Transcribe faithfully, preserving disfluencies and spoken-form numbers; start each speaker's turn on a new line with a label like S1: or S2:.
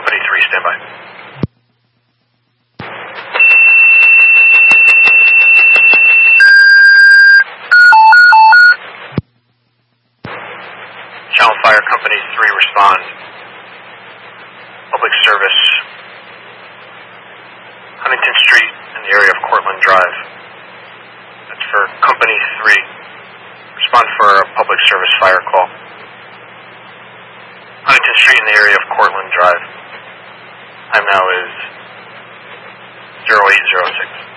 S1: Company three, stand by. Channel Fire Company three, respond. Public service. Huntington Street in the area of Cortland Drive. That's for Company three. Respond for a public service fire call. Huntington Street in the area of Cortland Drive. Time now is zero eight zero six.